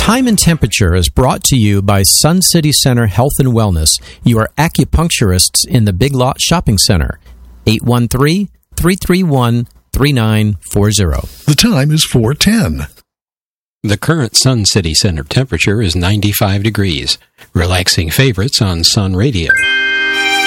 Time and Temperature is brought to you by Sun City Center Health and Wellness, your acupuncturists in the Big Lot Shopping Center. 813-331-3940. The time is 4:10. The current Sun City Center temperature is 95 degrees. Relaxing favorites on Sun Radio.